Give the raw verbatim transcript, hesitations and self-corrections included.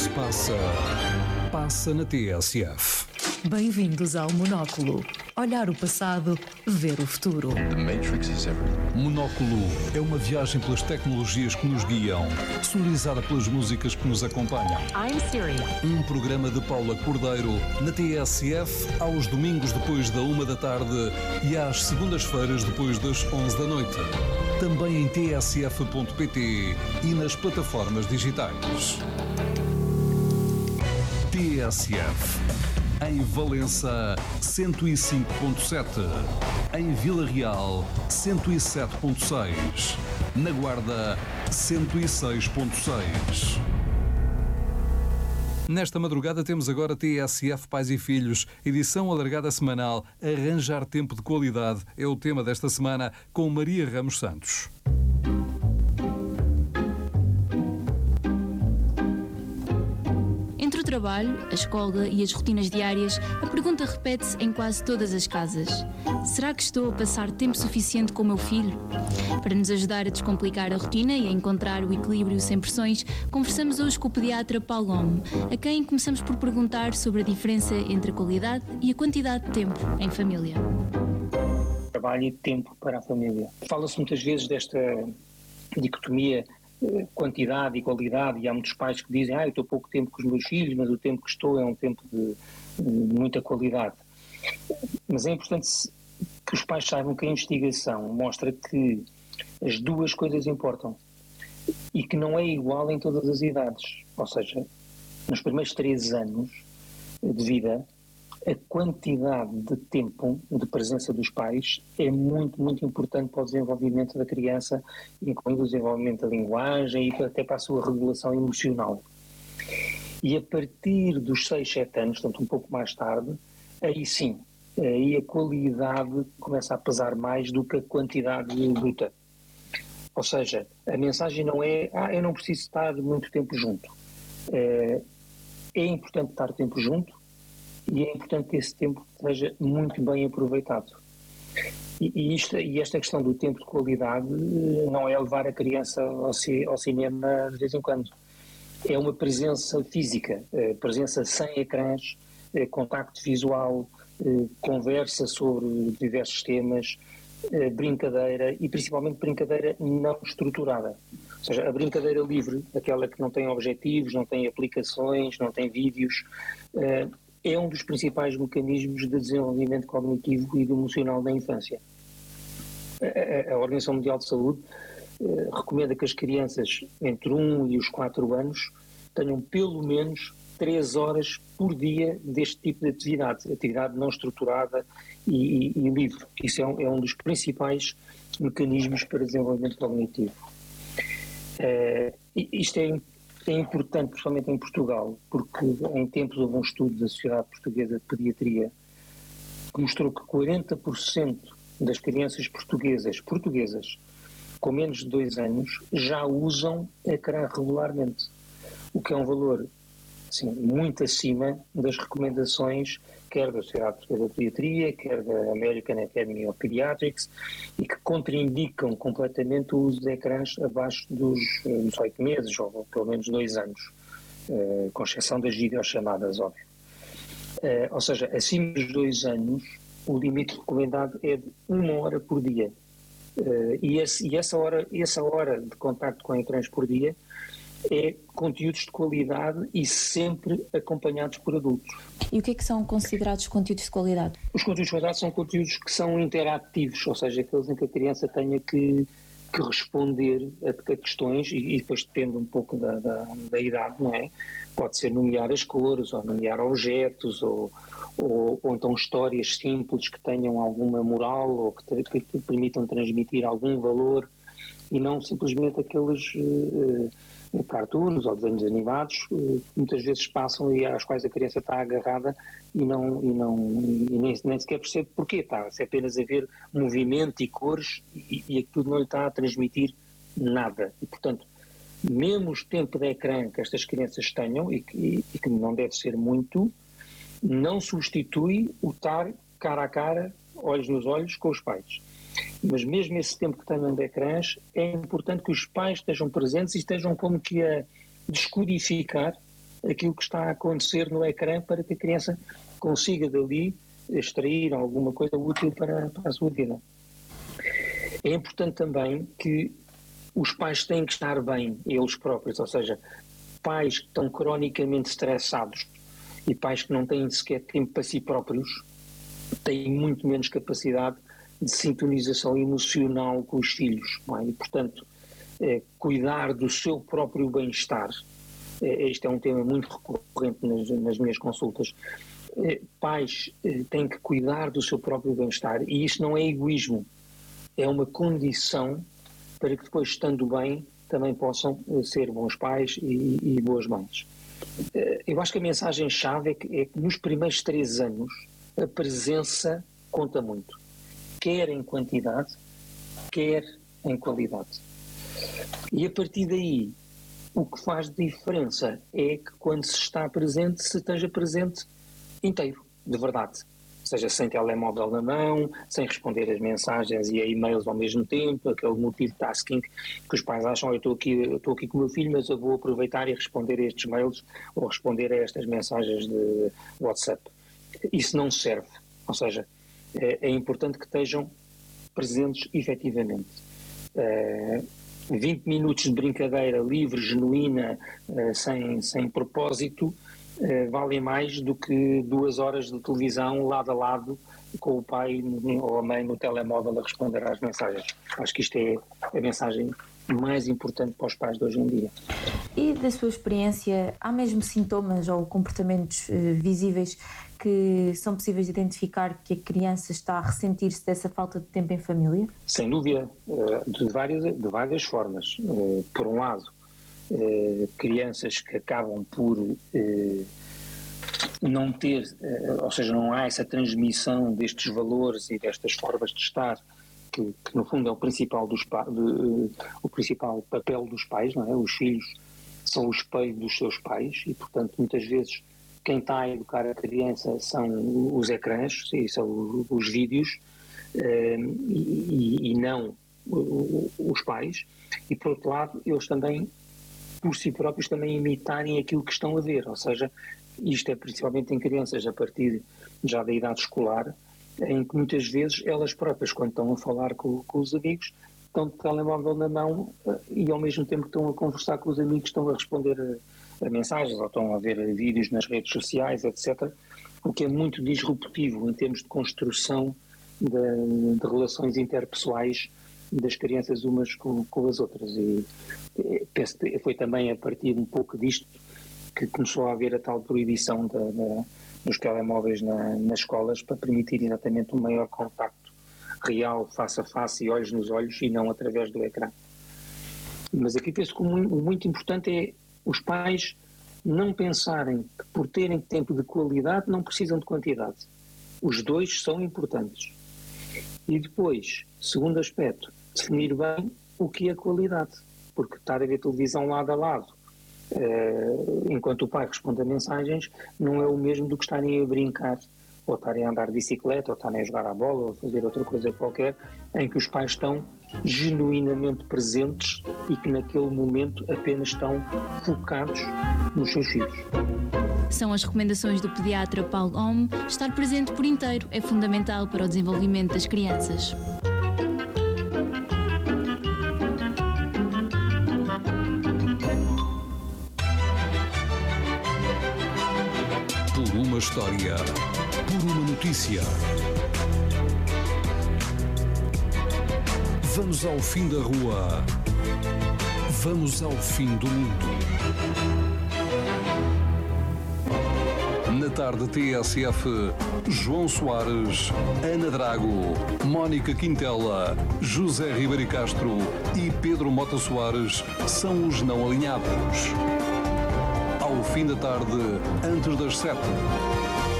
se passa, passa na T S F. Bem-vindos ao Monóculo. Olhar o passado, ver o futuro. The Matrix is everything. Monóculo é uma viagem pelas tecnologias que nos guiam, sonorizada pelas músicas que nos acompanham. I'm Siri. Um programa de Paula Cordeiro na T S F aos domingos depois da uma da tarde e às segundas-feiras depois das onze da noite. Também em t s f ponto p t e nas plataformas digitais. T S F. Em Valença, cento e cinco ponto sete. Em Vila Real, cento e sete ponto seis. Na Guarda, cento e seis ponto seis. Nesta madrugada temos agora T S F Pais e Filhos, edição alargada semanal. Arranjar tempo de qualidade é o tema desta semana, com Maria Ramos Santos. Entre o trabalho, a escola e as rotinas diárias, a pergunta repete-se em quase todas as casas. Será que estou a passar tempo suficiente com o meu filho? Para nos ajudar a descomplicar a rotina e a encontrar o equilíbrio sem pressões, conversamos hoje com o pediatra Paulo Homme, a quem começamos por perguntar sobre a diferença entre a qualidade e a quantidade de tempo em família. Trabalho e tempo para a família. Fala-se muitas vezes desta dicotomia quantidade e qualidade, e há muitos pais que dizem, ah, eu estou pouco tempo com os meus filhos, mas o tempo que estou é um tempo de, de muita qualidade. Mas é importante que os pais saibam que a investigação mostra que as duas coisas importam e que não é igual em todas as idades. Ou seja, nos primeiros três anos de vida, a quantidade de tempo de presença dos pais é muito, muito importante para o desenvolvimento da criança, incluindo o desenvolvimento da linguagem e até para a sua regulação emocional. E a partir dos seis, sete anos, portanto um pouco mais tarde, aí sim, aí a qualidade começa a pesar mais do que a quantidade bruta. Ou seja, a mensagem não é, ah, eu não preciso estar muito tempo junto. É, é importante estar tempo junto, e é importante que esse tempo seja muito bem aproveitado. E, e, isto, e esta questão do tempo de qualidade não é levar a criança ao, ci, ao cinema de vez em quando. É uma presença física, presença sem ecrãs, contacto visual, conversa sobre diversos temas, brincadeira e principalmente brincadeira não estruturada. Ou seja, a brincadeira livre, aquela que não tem objetivos, não tem aplicações, não tem vídeos, é um dos principais mecanismos de desenvolvimento cognitivo e emocional da infância. A, a, a Organização Mundial de Saúde eh, recomenda que as crianças entre um e os quatro anos tenham pelo menos três horas por dia deste tipo de atividade, atividade não estruturada e, e, e livre. Isso é um, é um dos principais mecanismos para desenvolvimento cognitivo. Eh, isto é É importante, principalmente em Portugal, porque em tempos houve um estudo da Sociedade Portuguesa de Pediatria que mostrou que quarenta por cento das crianças portuguesas, portuguesas com menos de dois anos já usam ecrã regularmente, o que é um valor assim, muito acima das recomendações quer da Sociedade Portuguesa de Pediatria, quer da American Academy of Pediatrics, e que contraindicam completamente o uso de ecrãs abaixo dos dezoito meses, ou pelo menos dois anos, uh, com exceção das videochamadas, óbvio. Uh, ou seja, acima dos dois anos, o limite recomendado é de uma hora por dia. Uh, e, esse, e essa, hora, essa hora de contacto com ecrãs por dia é conteúdos de qualidade e sempre acompanhados por adultos. E o que é que são considerados conteúdos de qualidade? Os conteúdos de qualidade são conteúdos que são interativos, ou seja, aqueles em que a criança tenha que, que responder a, a questões e, e depois depende um pouco da, da, da idade, não é? Pode ser nomear as cores, ou nomear objetos, ou, ou, ou então histórias simples que tenham alguma moral ou que, que, que permitam transmitir algum valor e não simplesmente aqueles uh, uh, cartoons ou desenhos animados uh, que muitas vezes passam e às quais a criança está agarrada e, não, e, não, e nem, nem sequer percebe porquê, está se apenas a ver movimento e cores e, e aquilo não lhe está a transmitir nada. E, portanto, mesmo o tempo de ecrã que estas crianças tenham, e que, e que não deve ser muito, não substitui o estar cara a cara, olhos nos olhos, com os pais. Mas mesmo esse tempo que tenham de ecrãs, é importante que os pais estejam presentes e estejam como que a descodificar aquilo que está a acontecer no ecrã para que a criança consiga dali extrair alguma coisa útil para, para a sua vida. É importante também que os pais têm que estar bem, eles próprios, ou seja, pais que estão cronicamente estressados e pais que não têm sequer tempo para si próprios têm muito menos capacidade de sintonização emocional com os filhos, não é? E, portanto, é, cuidar do seu próprio bem-estar, é, este é um tema muito recorrente nas, nas minhas consultas. É, pais é, têm que cuidar do seu próprio bem-estar e isso não é egoísmo, é uma condição para que depois, estando bem, também possam ser bons pais e, e boas mães. Eu acho que a mensagem-chave é que, é que nos primeiros três anos a presença conta muito, quer em quantidade, quer em qualidade. E a partir daí, o que faz diferença é que quando se está presente, se esteja presente inteiro, de verdade. Seja sem telemóvel na mão, sem responder as mensagens e a e-mails ao mesmo tempo, aquele multitasking que os pais acham, eu estou aqui, eu estou aqui com o meu filho, mas eu vou aproveitar e responder a estes mails ou responder a estas mensagens de WhatsApp. Isso não serve, ou seja, é, é importante que estejam presentes efetivamente. É, vinte minutos de brincadeira livre, genuína, é, sem, sem propósito, Uh, valem mais do que duas horas de televisão lado a lado com o pai ou a mãe no telemóvel a responder às mensagens. Acho que isto é a mensagem mais importante para os pais de hoje em dia. E da sua experiência, há mesmo sintomas ou comportamentos uh, visíveis que são possíveis de identificar que a criança está a ressentir-se dessa falta de tempo em família? Sem dúvida, uh, de, várias, de várias formas. Uh, por um lado, Uh, crianças que acabam por uh, não ter, uh, ou seja, não há essa transmissão destes valores e destas formas de estar, que, que no fundo é o principal, dos pa- de, uh, o principal papel dos pais, não é? Os filhos são o espelho dos seus pais e, portanto, muitas vezes quem está a educar a criança são os ecrãs, são os vídeos uh, e, e não uh, os pais. E, por outro lado, eles também por si próprios também imitarem aquilo que estão a ver, ou seja, isto é principalmente em crianças a partir já da idade escolar, em que muitas vezes elas próprias, quando estão a falar com, com os amigos, estão de telemóvel na mão e ao mesmo tempo que estão a conversar com os amigos, estão a responder a, a mensagens ou estão a ver vídeos nas redes sociais, etcétera, o que é muito disruptivo em termos de construção de, de relações interpessoais das crianças umas com, com as outras. E penso que foi também a partir um pouco disto que começou a haver a tal proibição da, da, dos telemóveis na, nas escolas para permitir exatamente um maior contacto real, face a face e olhos nos olhos e não através do ecrã. Mas aqui penso que o muito importante é os pais não pensarem que por terem tempo de qualidade não precisam de quantidade. Os dois são importantes. E depois, segundo aspecto, definir bem o que é qualidade, porque estar a ver televisão lado a lado, uh, enquanto o pai responde a mensagens, não é o mesmo do que estarem a brincar, ou estarem a andar de bicicleta, ou estarem a jogar à bola, ou fazer outra coisa qualquer, em que os pais estão genuinamente presentes e que naquele momento apenas estão focados nos seus filhos. São as recomendações do pediatra Paulo Homme. Estar presente por inteiro é fundamental para o desenvolvimento das crianças. Por uma história, por uma notícia. Vamos ao fim da rua. Vamos ao fim do mundo. Na tarde T S F, João Soares, Ana Drago, Mónica Quintela, José Ribeiro Castro e Pedro Mota Soares são os não alinhados. Ao fim da tarde, antes das sete.